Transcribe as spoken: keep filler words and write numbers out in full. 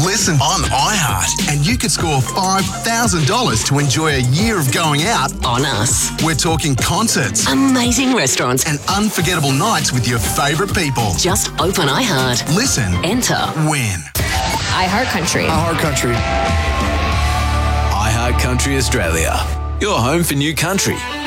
Listen on iHeart, and you could score five thousand dollars to enjoy a year of going out On us. We're talking concerts Amazing restaurants. and unforgettable nights with your favourite people. Just open iHeart. Listen, Enter. win. iHeart Country. iHeart Country. iHeart Country Australia, your home for new country.